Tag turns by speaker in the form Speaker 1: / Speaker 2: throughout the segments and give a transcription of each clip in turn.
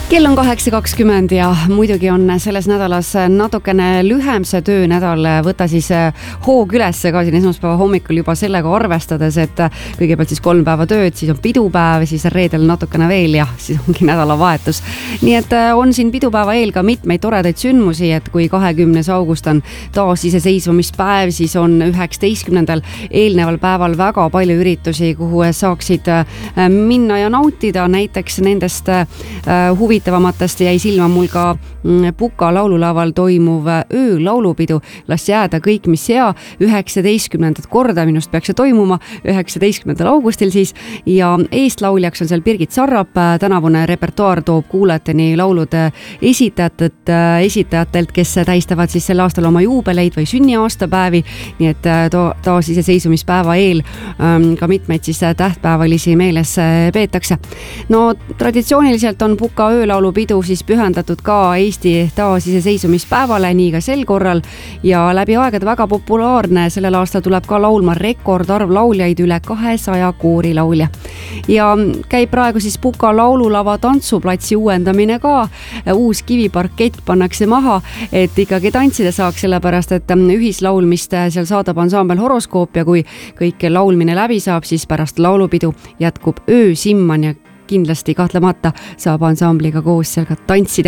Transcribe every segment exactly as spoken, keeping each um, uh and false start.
Speaker 1: Kell on kaheksa kakskümmend ja muidugi on selles nädalas natukene lühem see töönädal. Võta siis hoog ülesse ka siin esmaspäeva hommikul juba sellega arvestades, et kõigepealt siis kolm päeva tööd, siis on pidupäev, siis reedel natukene veel ja siis ongi nädalavahetus. Nii et on siin pidupäeva eel ka mitmeid toredaid sündmusi, et kui kahekümnes august on taas iseseisvumispäev, siis on üheksateistkümnendal eelneval päeval väga palju üritusi, kuhu saaksid minna ja nautida. Näiteks nendest huvitavatest Tavamatast jäi silma mul ka Puka laululaval toimuv öö laulupidu. Las jääda kõik, mis hea. üheksateistkümnendat korda minust peaks see toimuma üheksateistkümnendal augustil siis. Ja eestlauljaks on seal Birgit Sarrap. Tänavune repertuaar toob kuulajateni laulud esitajatelt, esitajatelt, kes tähistavad siis sel aastal oma juubeleid või sünniaastapäevi. Nii et taas iseseisvumispäeva eel ka mitmeid siis tähtpäevalisi meeles peetakse. No traditsiooniliselt on Puka öö laulupidu siis pühendatud ka Eesti taas iseseisvumispäevale, nii ka sel korral ja läbi aegade väga populaarne. Sellel aastal tuleb ka laulma rekordarv lauljaid, üle kahesaja koorilaulja. Ja käib praegu siis Puka laululava tantsuplatsi uuendamine ka. Uus kiviparkett pannakse maha, et ikkagi tantsida saaks, sellepärast, et ühislaulmist seal saadab ansambel Horoskoop ja kui kõik laulmine läbi saab, siis pärast laulupidu jätkub öö simman ja kindlasti kahtlemata saab ansambliga koos seal ka tantsida.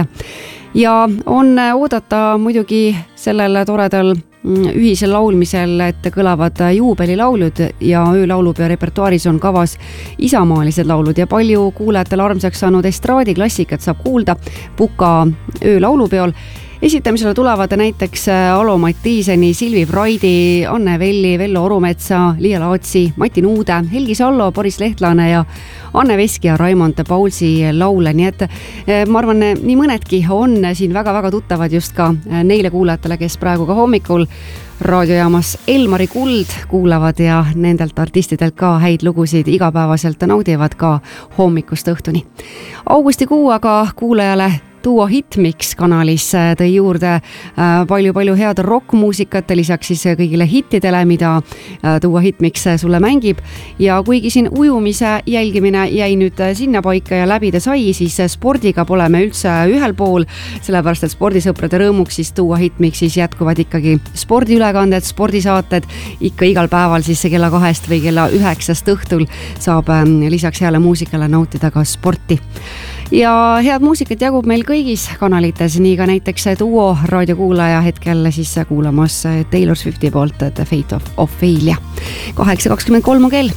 Speaker 1: Ja on oodata muidugi sellel toredal ühisel laulmisel, et kõlavad juubelilaulud ja öölaulupeo repertuaaris on kavas isamaalised laulud ja palju kuulajatele armsaks saanud estraadiklassikat saab kuulda Puka öölaulupeol. Esitamisele tulevad näiteks Alo Mattiiseni, Silvi Fraidi, Anne Velli, Vello Orumetsa, Liia Laatsi, Mati Nuude, Helgi Sallo, Boris Lehtlane ja Anne Veski ja Raimond Paulsi laule. Nii et ma arvan, nii mõnedki on siin väga-väga tuttavad just ka neile kuulajatele, kes praegu ka hommikul raadiojaamas Elmari Kuld kuulavad ja nendelt artistidelt ka häid lugusid igapäevaselt naudivad ka hommikust õhtuni. Augustikuu aga kuulajale Duo Hitmix kanalis tõi juurde palju-palju head rockmuusikat, lisaks siis kõigile hittidele, mida Duo Hitmix sulle mängib. Ja kuigi siin ujumise jälgimine jäi nüüd sinna paika ja läbida sai, siis spordiga pole me üldse ühel pool, sellepärast et spordisõprade rõõmuks siis Duo Hitmixis jätkuvad ikkagi spordiülekanded, spordisaated, ikka igal päeval siis kella kahest või kella üheksast õhtul saab lisaks heale muusikale nautida ka sporti. Ja head muusikat jagub meil kõigis kanalites, nii ka näiteks Duo raadiokuulaja hetkel siis kuulamas Taylor Swifti poolt The Fate of Ophelia. kaheksa kakskümmend kolm on kell.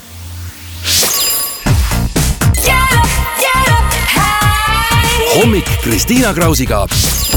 Speaker 2: Hommik Kristiina Krausiga.